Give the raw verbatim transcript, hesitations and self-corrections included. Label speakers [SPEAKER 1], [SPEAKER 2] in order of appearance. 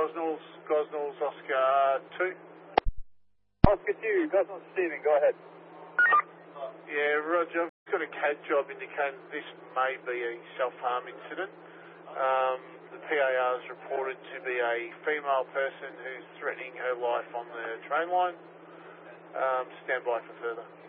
[SPEAKER 1] Gosnells, Gosnells, Oscar two.
[SPEAKER 2] Oscar two, Gosnells Stephen, go ahead.
[SPEAKER 1] Yeah, Roger, I've got a C A D job indicating this may be a self-harm incident. Um, the P A R is reported to be a female person who's threatening her life on the train line. Um, stand by for further.